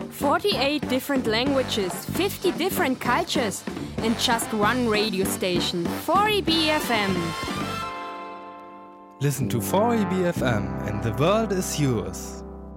48 different languages, 50 different cultures, and just one radio station, 4EB FM. Listen to 4EB FM and the world is yours.